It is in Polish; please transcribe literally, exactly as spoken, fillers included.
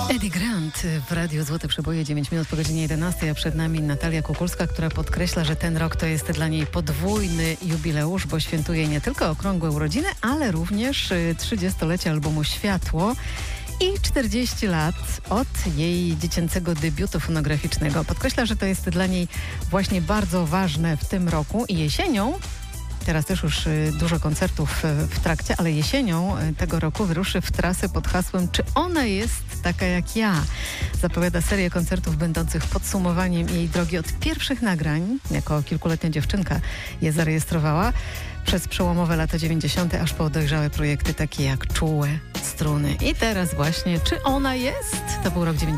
Eddie Grant w Radiu Złote Przeboje, dziewięć minut po godzinie jedenastej, a przed nami Natalia Kukulska, która podkreśla, że ten rok to jest dla niej podwójny jubileusz, bo świętuje nie tylko okrągłe urodziny, ale również trzydziestolecie albumu Światło i czterdzieści lat od jej dziecięcego debiutu fonograficznego. Podkreśla, że to jest dla niej właśnie bardzo ważne w tym roku i jesienią. Teraz też już dużo koncertów w trakcie, ale jesienią tego roku wyruszy w trasę pod hasłem Czy ona jest taka jak ja? Zapowiada serię koncertów będących podsumowaniem jej drogi od pierwszych nagrań. Jako kilkuletnia dziewczynka je zarejestrowała przez przełomowe lata dziewięćdziesiąte aż po dojrzałe projekty takie jak Czułe struny. I teraz właśnie Czy ona jest? To był rok dziewięćdziesiąty.